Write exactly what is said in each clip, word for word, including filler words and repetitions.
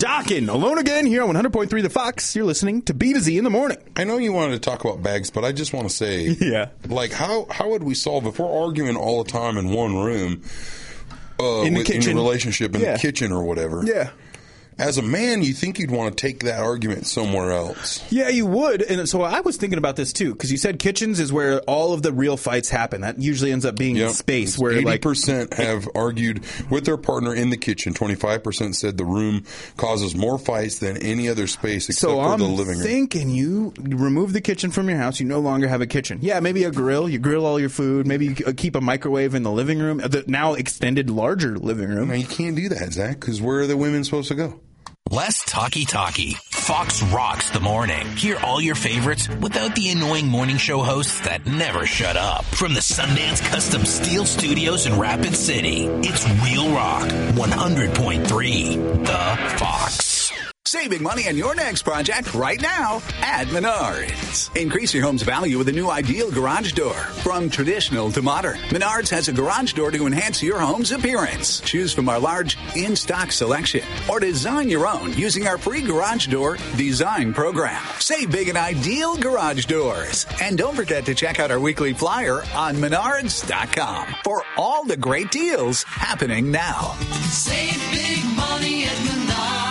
Dockin, alone again here on one hundred point three The Fox. You're listening to B to Z in the morning. I know you wanted to talk about bags, but I just want to say, yeah, like how how would we solve if we're arguing all the time in one room, uh, in the with, kitchen, in a relationship in yeah. the kitchen or whatever? Yeah. As a man, you think you'd want to take that argument somewhere else. Yeah, you would. And so I was thinking about this, too, because you said kitchens is where all of the real fights happen. That usually ends up being yep. space where eighty like percent have argued with their partner in the kitchen. twenty-five percent said the room causes more fights than any other space except so for I'm the living room. thinking you remove the kitchen from your house. You no longer have a kitchen. Yeah, maybe a grill. You grill all your food. Maybe you keep a microwave in the living room, the now extended larger living room. Now, you can't do that, Zach, because where are the women supposed to go? Less talky-talky. Fox rocks the morning. Hear all your favorites without the annoying morning show hosts that never shut up. From the Sundance Custom Steel Studios in Rapid City, it's Real Rock one hundred point three The Fox. Saving money on your next project right now at Menards. Increase your home's value with a new Ideal garage door. From traditional to modern, Menards has a garage door to enhance your home's appearance. Choose from our large in-stock selection or design your own using our free garage door design program. Save big at Ideal Garage Doors. And don't forget to check out our weekly flyer on menards dot com for all the great deals happening now. Save big money at Menards.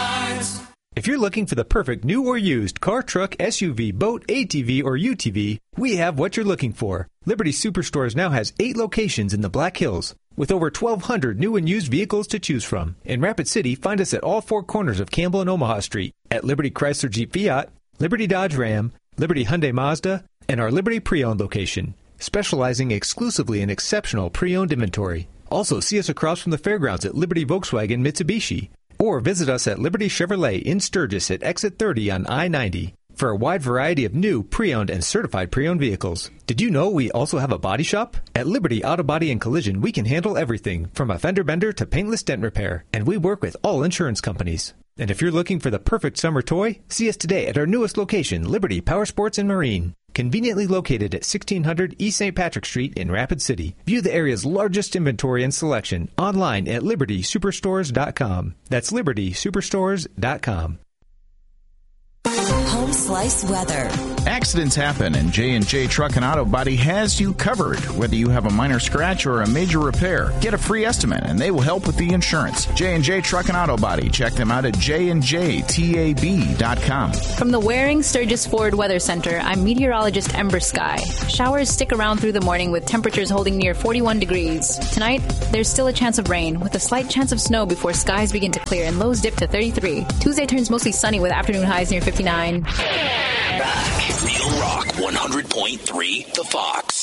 If you're looking for the perfect new or used car, truck, S U V, boat, A T V, or U T V, we have what you're looking for. Liberty Superstores now has eight locations in the Black Hills, with over twelve hundred new and used vehicles to choose from. In Rapid City, find us at all four corners of Campbell and Omaha Street, at Liberty Chrysler Jeep Fiat, Liberty Dodge Ram, Liberty Hyundai Mazda, and our Liberty Pre-Owned location, specializing exclusively in exceptional pre-owned inventory. Also, see us across from the fairgrounds at Liberty Volkswagen Mitsubishi, or visit us at Liberty Chevrolet in Sturgis at Exit thirty on I ninety for a wide variety of new, pre-owned, and certified pre-owned vehicles. Did you know we also have a body shop? At Liberty Auto Body and Collision, we can handle everything from a fender bender to paintless dent repair, and we work with all insurance companies. And if you're looking for the perfect summer toy, see us today at our newest location, Liberty Power Sports and Marine. Conveniently located at sixteen hundred East Saint Patrick Street in Rapid City. View the area's largest inventory and selection online at liberty superstores dot com. That's liberty superstores dot com. Home Slice weather. Accidents happen, and J and J Truck and Auto Body has you covered. Whether you have a minor scratch or a major repair, get a free estimate, and they will help with the insurance. J and J Truck and Auto Body. Check them out at j and j tab dot com. From the Waring Sturgis Ford Weather Center, I'm meteorologist Ember Sky. Showers stick around through the morning with temperatures holding near forty-one degrees. Tonight, there's still a chance of rain, with a slight chance of snow before skies begin to clear and lows dip to thirty-three. Tuesday turns mostly sunny with afternoon highs near fifty-nine. Back. Real Rock one hundred point three The Fox.